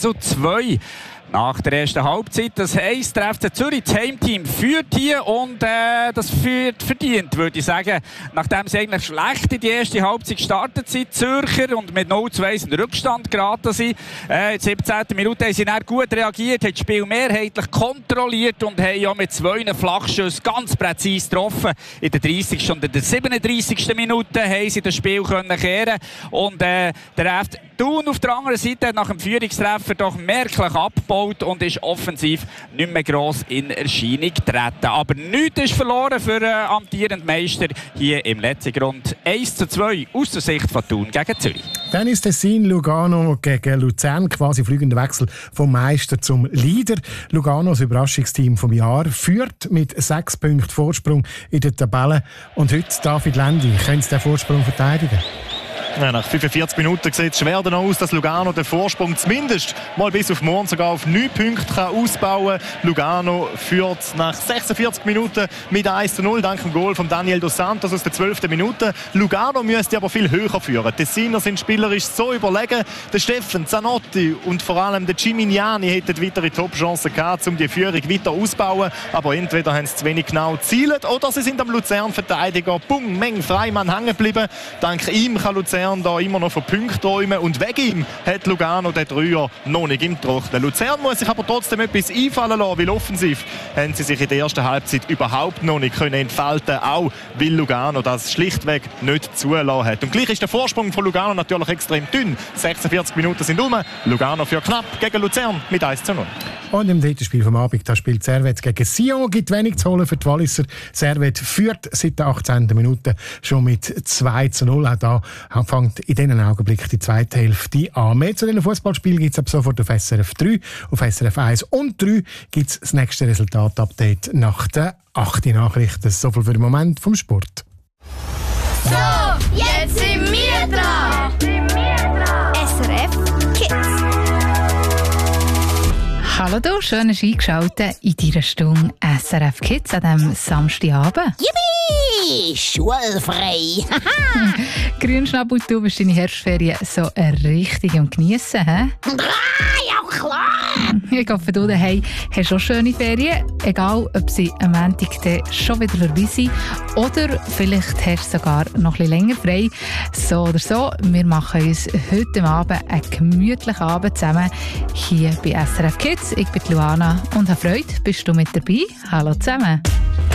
1:2. Nach der ersten Halbzeit, das heisst, der FC Zürich, das Heimteam, führt hier und das führt verdient, würde ich sagen. Nachdem sie eigentlich schlecht in die erste Halbzeit gestartet sind, Zürcher, und mit 0:2 in Rückstand geraten sind. In der 17. Minute haben sie dann gut reagiert, haben das Spiel mehrheitlich kontrolliert und haben ja mit 2 Flachschüssen ganz präzise getroffen. In der 30. und in der 37. Minute haben sie das Spiel kehren. Und der FC Thun auf der anderen Seite hat nach dem Führungstreffer doch merklich abgebaut und ist offensiv nicht mehr gross in Erscheinung getreten. Aber nichts ist verloren für den amtierenden Meister hier im letzten Grund. 1:2 aus der Sicht von Thun gegen Zürich. Dann ist Tessin Lugano gegen Luzern, quasi fliegender Wechsel vom Meister zum Leader. Lugano, das Überraschungsteam vom Jahr, führt mit 6 Punkten Vorsprung in der Tabelle. Und heute David Lendi, können Sie den Vorsprung verteidigen? Ja, nach 45 Minuten sieht es schwer danach aus, dass Lugano den Vorsprung zumindest mal bis auf morgen sogar auf 9 Punkte kann ausbauen kann. Lugano führt nach 46 Minuten mit 1:0 dank dem Goal von Daniel Dos Santos aus der 12. Minute. Lugano müsste aber viel höher führen. Die Tessiner sind spielerisch so überlegen. Der Steffen, Zanotti und vor allem der Gimignani hätten weitere Top-Chancen gehabt, um die Führung weiter auszubauen. Aber entweder haben sie zu wenig genau gezielt oder sie sind am Luzern-Verteidiger Meng Freimann hängen geblieben. Dank ihm kann Luzern da immer noch von Punkten träumen und wegen ihm hat Lugano den Dreier noch nicht im Trocknen. Luzern muss sich aber trotzdem etwas einfallen lassen, weil offensiv haben sie sich in der ersten Halbzeit überhaupt noch nicht entfalten können, auch weil Lugano das schlichtweg nicht zulassen hat. Und gleich ist der Vorsprung von Lugano natürlich extrem dünn. 46 Minuten sind um. Lugano für knapp gegen Luzern mit 1:0. Und im dritten Spiel vom Abend, da spielt Servette gegen Sion, gibt wenig zu holen für die Walliser. Servette führt seit der 18. Minute schon mit 2:0. Auch da fängt in diesem Augenblick die zweite Hälfte an. Mehr zu diesen Fußballspielen gibt es ab sofort auf SRF 3, auf SRF 1 und 3 gibt es das nächste Resultat-Update nach der 8. Nachrichten. So viel für den Moment vom Sport. So, jetzt sind wir dran. SRF Kids. Hallo du, schön dass du eingeschaltet in deiner Stunde SRF Kids an diesem Samstagabend. Yippie! Schulfrei! Grünschnabel, du bist deine Herbstferien so richtig am Geniessen, hä? Ja, klar! Ich hoffe, du daheim hast auch schöne Ferien, egal ob sie am Montag schon wieder vorbei sind oder vielleicht hast du sogar noch ein bisschen länger frei. So oder so, wir machen uns heute Abend einen gemütlichen Abend zusammen hier bei SRF Kids. Ich bin Luana und habe Freude, bist du mit dabei? Hallo zusammen!